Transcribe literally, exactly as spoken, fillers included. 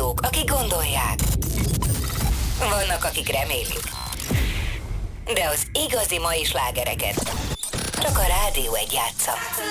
hallgatók, akik gondolják. Vannak, akik remélik. De az igazi mai slágereket csak a Rádió egy játsza.